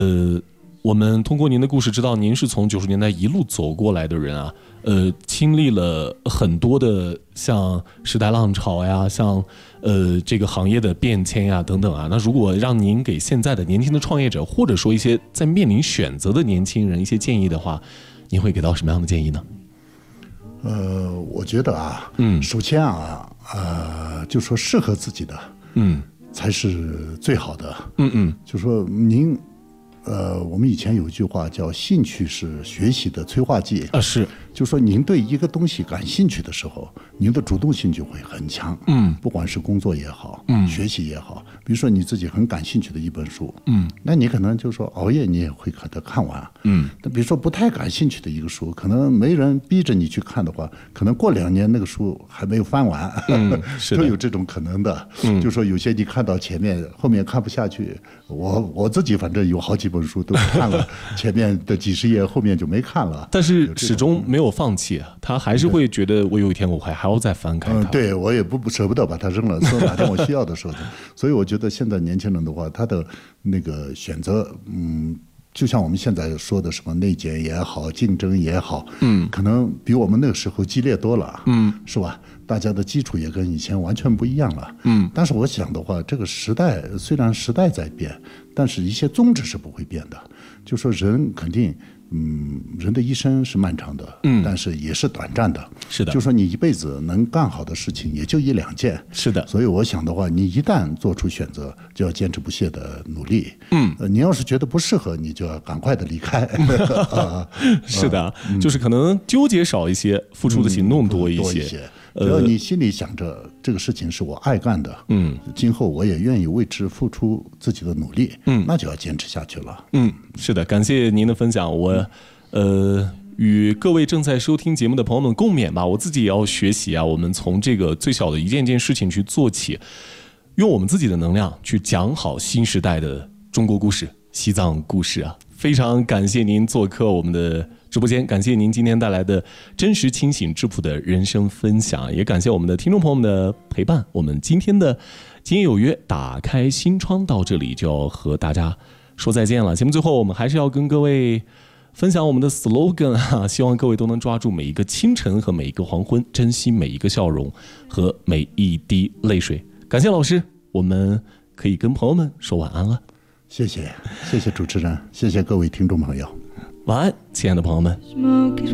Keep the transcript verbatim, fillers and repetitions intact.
呃，我们通过您的故事知道您是从九十年代一路走过来的人啊，呃，经历了很多的像时代浪潮呀，像呃这个行业的变迁呀等等啊。那如果让您给现在的年轻的创业者，或者说一些在面临选择的年轻人一些建议的话，您会给到什么样的建议呢？ 呃，我觉得啊， 嗯， 首先啊，呃，就说适合自己的， 嗯， 才是最好的。 嗯嗯， 就说您。呃，我们以前有一句话叫"兴趣是学习的催化剂" 啊，是， 就说您对一个东西感兴趣的时候，您的主动性就会很强。 嗯， 不管是工作也好， 嗯， 学习也好，比如说你自己很感兴趣的一本书， 嗯， 那你可能就说熬夜你也会把它看完。 嗯， 但比如说不太感兴趣的一个书，可能没人逼着你去看的话，可能过两年那个书还没有翻完， 嗯，是的都有这种可能的。 嗯， 就说有些你看到前面，后面看不下去。我我自己反正有好几本书都看了前面的几十页，后面就没看了。 但是始终没有放弃啊，他还是会觉得我有一天我还还要再翻开它。 嗯，对，我也不不舍不得把它扔了，说哪天我需要的时候。所以我觉得现在年轻人的话，他的那个选择，嗯。就像我们现在说的什么内卷也好，竞争也好，嗯，可能比我们那个时候激烈多了，嗯，是吧？大家的基础也跟以前完全不一样了，嗯。但是我想的话，这个时代虽然时代在变，但是一些宗旨是不会变的。就说人肯定，嗯，人的一生是漫长的，嗯，但是也是短暂的， 是的。 就说你一辈子能干好的事情也就一两件， 是的。 所以我想的话，你一旦做出选择，就要坚持不懈的努力， 嗯， 呃，你要是觉得不适合，你就要赶快的离开。啊、 是的、嗯，就是可能纠结少一些，付出的行动多一些。嗯、 多一些只要你心里想着这个事情是我爱干的，嗯，今后我也愿意为之付出自己的努力，嗯，那就要坚持下去了。 嗯，是的，感谢您的分享，我，呃，与各位正在收听节目的朋友们共勉吧。我自己也要学习啊，我们从这个最小的一件件事情去做起，用我们自己的能量去讲好新时代的中国故事、西藏故事啊。非常感谢您做客我们的直播间，感谢您今天带来的真实、清醒、质朴的人生分享，也感谢我们的听众朋友们的陪伴。我们今天的今夜有约打开心窗到这里就要和大家说再见了。节目最后我们还是要跟各位分享我们的 slogan 啊，希望各位都能抓住每一个清晨和每一个黄昏，珍惜每一个笑容和每一滴泪水。感谢老师，我们可以跟朋友们说晚安了。 谢谢，谢谢主持人，谢谢各位听众朋友， 晚安，亲爱的朋友们。